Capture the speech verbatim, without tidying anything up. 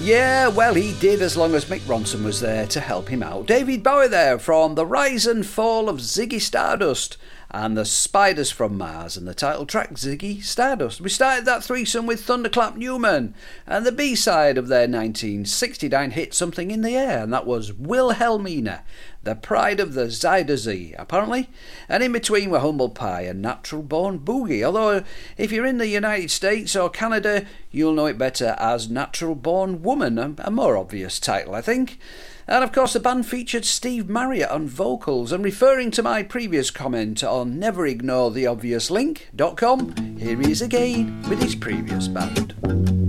Yeah, well, he did as long as Mick Ronson was there to help him out. David Bowie there from The Rise and Fall of Ziggy Stardust and the Spiders from Mars and the title track Ziggy Stardust. We started that threesome with Thunderclap Newman and the B-side of their nineteen sixty-nine hit Something in the Air, and that was Wilhelmina, the pride of the Zuiderzee, apparently. And in between were Humble Pie and Natural Born Boogie, although if you're in the United States or Canada, you'll know it better as Natural Born Woman, a, a more obvious title, I think. And of course the band featured Steve Marriott on vocals, and referring to my previous comment on never ignore the obvious link dot com, here he is again with his previous band.